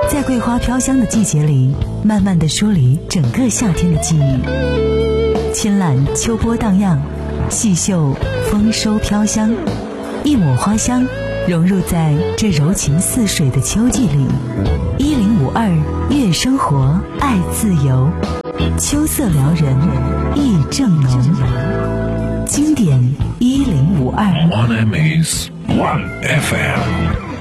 在桂花飘香的季节里，慢慢地梳理整个夏天的记忆。轻揽秋波荡漾，细嗅丰收飘香，一抹花香融入在这柔情似水的秋季里。1052悦生活，爱自由，秋色撩人，意正浓。经典1052 One M is One FM。